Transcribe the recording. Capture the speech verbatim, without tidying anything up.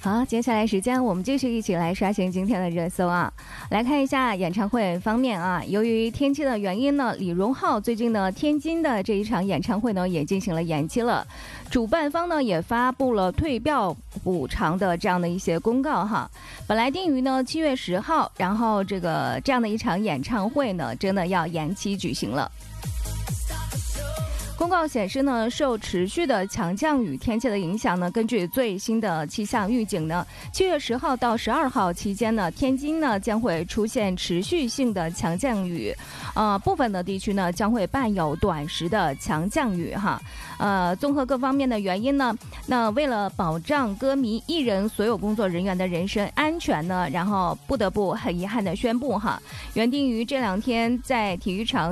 好，接下来时间我们继续一起来刷新今天的热搜啊。来看一下演唱会方面啊，由于天气的原因呢，李荣浩最近呢天津的这一场演唱会呢也进行了延期了，主办方呢也发布了退票补偿的这样的一些公告哈。本来定于呢七月十号，然后这个这样的一场演唱会呢真的要延期举行了。公告显示呢，受持续的强降雨天气的影响呢，根据最新的气象预警呢，七月十号到十二号期间呢，天津呢将会出现持续性的强降雨，呃，部分的地区呢将会伴有短时的强降雨哈。呃，综合各方面的原因呢，那为了保障歌迷、艺人所有工作人员的人身安全呢，然后不得不很遗憾的宣布哈，原定于这两天在体育场